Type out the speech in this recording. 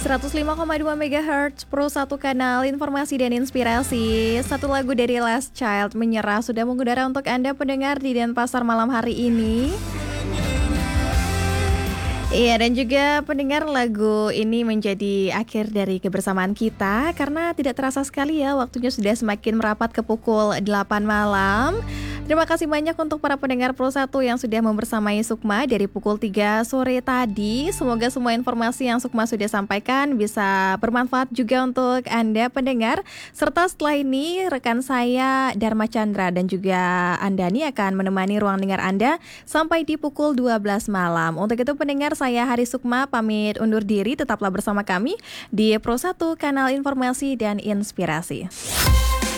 105,2 MHz Pro 1 kanal informasi dan inspirasi. Satu lagu dari Last Child Menyerah sudah mengudara untuk Anda pendengar di Denpasar malam hari ini. Iya, dan juga pendengar, lagu ini menjadi akhir dari kebersamaan kita karena tidak terasa sekali ya, waktunya sudah semakin merapat ke pukul 8 malam. Terima kasih banyak untuk para pendengar Pro 1 yang sudah membersamai Sukma dari pukul 3 sore tadi. Semoga semua informasi yang Sukma sudah sampaikan bisa bermanfaat juga untuk Anda pendengar. Serta setelah ini rekan saya Dharma Chandra dan juga Andani akan menemani ruang dengar Anda sampai di pukul 12 malam. Untuk itu pendengar, saya Hari Sukma pamit undur diri. Tetaplah bersama kami di Pro 1 kanal informasi dan inspirasi.